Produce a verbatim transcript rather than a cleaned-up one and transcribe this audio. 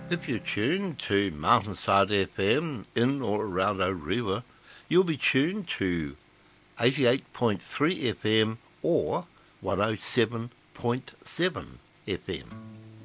If you tune to Mountainside F M in or around Orewa, you'll be tuned to eighty-eight point three F M or one oh seven point seven F M.